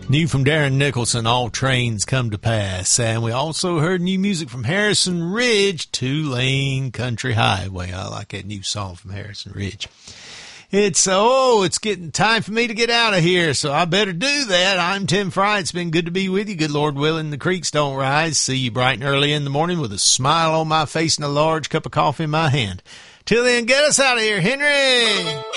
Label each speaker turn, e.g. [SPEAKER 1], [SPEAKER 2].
[SPEAKER 1] New from Darren Nicholson, All Trains Come to Pass. And we also heard new music from Harrison Ridge, Two Lane Country Highway. I like that new song from Harrison Ridge. It's getting time for me to get out of here, so I better do that. I'm Tim Fry. It's been good to be with you. Good Lord willing, the creeks don't rise. See you bright and early in the morning with a smile on my face and a large cup of coffee in my hand. Till then, get us out of here, Henry!